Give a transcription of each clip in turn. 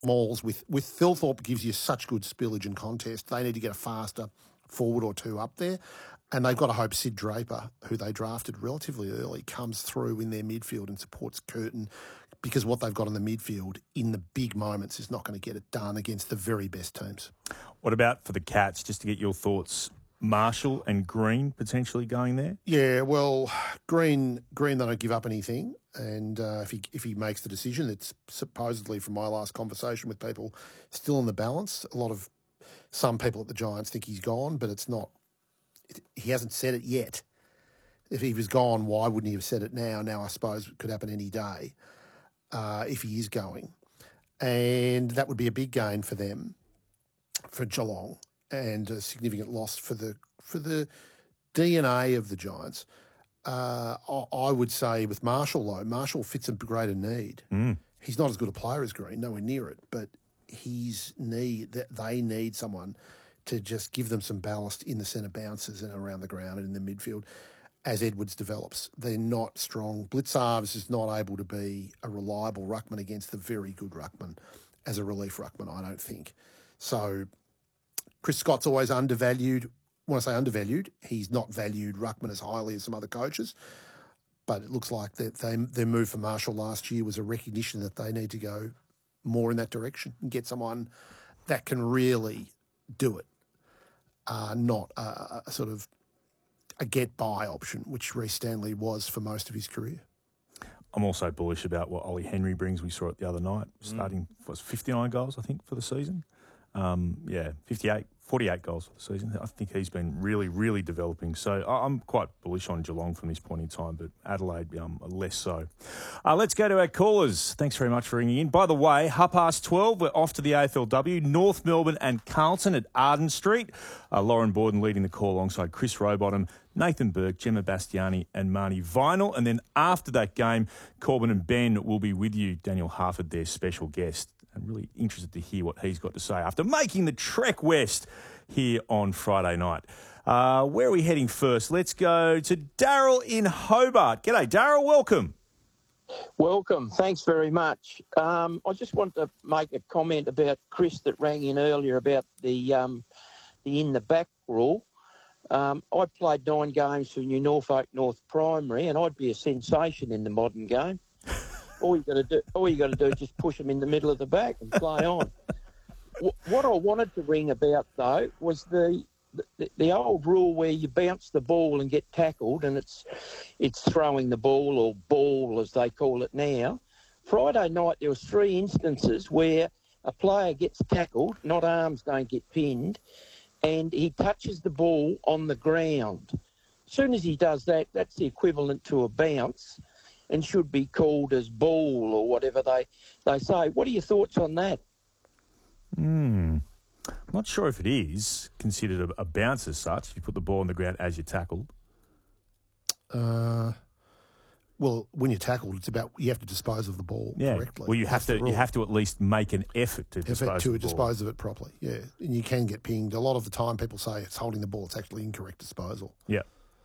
mauls with Thilthorpe gives you such good spillage and contest. They need to get a faster forward or two up there. And they've got to hope Sid Draper, who they drafted relatively early, comes through in their midfield and supports Curtin, because what they've got in the midfield in the big moments is not going to get it done against the very best teams. What about for the Cats, just to get your thoughts, Marshall and Green potentially going there? Yeah, well, Green, they don't give up anything. And if he makes the decision, it's supposedly, from my last conversation with people, still in the balance. Some people at the Giants think he's gone, but it's not. He hasn't said it yet. If he was gone, why wouldn't he have said it now? Now, I suppose it could happen any day if he is going. And that would be a big gain for them, for Geelong, and a significant loss for the DNA of the Giants. I would say with Marshall, though, Marshall fits a greater need. He's not as good a player as Green, nowhere near it, but they need someone to just give them some ballast in the centre bounces and around the ground and in the midfield as Edwards develops. They're not strong. Blitzarves is not able to be a reliable ruckman against the very good ruckman as a relief ruckman, I don't think. So Chris Scott's always undervalued. When I say undervalued, he's not valued ruckman as highly as some other coaches. But it looks like that their move for Marshall last year was a recognition that they need to go more in that direction and get someone that can really do it. Not a sort of a get-by option, which Reece Stanley was for most of his career. I'm also bullish about what Ollie Henry brings. We saw it the other night, starting 59 goals, I think, for the season. 48 goals for the season. I think he's been really, really developing. So I'm quite bullish on Geelong from this point in time, but Adelaide less so. Let's go to our callers. Thanks very much for ringing in. By the way, 12:30, we're off to the AFLW, North Melbourne and Carlton at Arden Street. Lauren Borden leading the call alongside Chris Rowbottom, Nathan Burke, Gemma Bastiani and Marnie Vinyl. And then after that game, Corbin and Ben will be with you. Daniel Harford, their special guest. I'm really interested to hear what he's got to say after making the trek west here on Friday night. Where are we heading first? Let's go to Daryl in Hobart. G'day, Daryl. Welcome. Welcome. Thanks very much. I just want to make a comment about Chris that rang in earlier about the in the back rule. I played 9 games for New Norfolk North Primary, and I'd be a sensation in the modern game. All you got to do is just push them in the middle of the back and play on. What I wanted to ring about, though, was the old rule where you bounce the ball and get tackled, and it's throwing the ball, or ball as they call it now. Friday night there was 3 instances where a player gets tackled, not arms don't get pinned, and he touches the ball on the ground. As soon as he does that, that's the equivalent to a bounce, and should be called as ball or whatever they say. What are your thoughts on that? I'm not sure if it is considered a bounce as such, if you put the ball on the ground as you're tackled. Well, when you're tackled, it's about you have to dispose of the ball correctly. Well, you have to at least make an effort to dispose of it properly. Yeah, and you can get pinged. A lot of the time people say it's holding the ball. It's actually incorrect disposal. Yeah.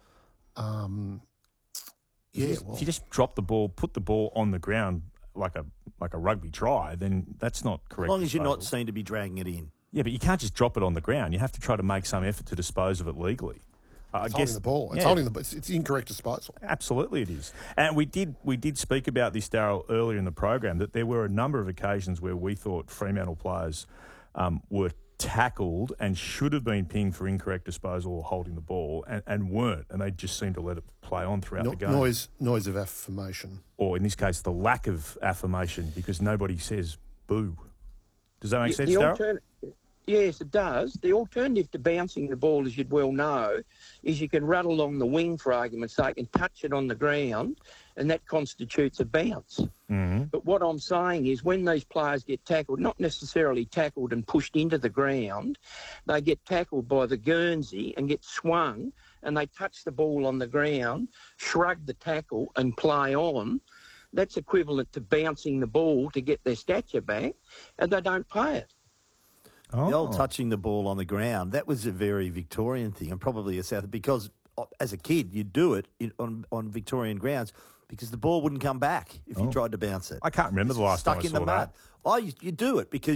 If you just drop the ball, put the ball on the ground like a rugby try, then that's not correct. As long as you're not seen to be dragging it in. Yeah, but you can't just drop it on the ground. You have to try to make some effort to dispose of it legally. It's holding the ball. It's holding the ball. It's incorrect disposal. Absolutely it is. And we did speak about this, Daryl, earlier in the program, that there were a number of occasions where we thought Fremantle players were tackled and should have been pinged for incorrect disposal or holding the ball and weren't, and they just seemed to let it play on throughout the game. Noise of affirmation. Or in this case, the lack of affirmation, because nobody says boo. Does that make sense, Daryl? Yes, it does. The alternative to bouncing the ball, as you'd well know, is you can run along the wing, for argument's sake, and touch it on the ground, and that constitutes a bounce. Mm-hmm. But what I'm saying is when these players get tackled, not necessarily tackled and pushed into the ground, they get tackled by the Guernsey and get swung, and they touch the ball on the ground, shrug the tackle and play on. That's equivalent to bouncing the ball to get their stature back, and they don't pay it. The old touching the ball on the ground, that was a very Victorian thing, and probably a South, because as a kid you'd do it on Victorian grounds, because the ball wouldn't come back if you Oh. tried to bounce it. I can't remember the last time I Stuck in saw the mud. that. Oh, you do it because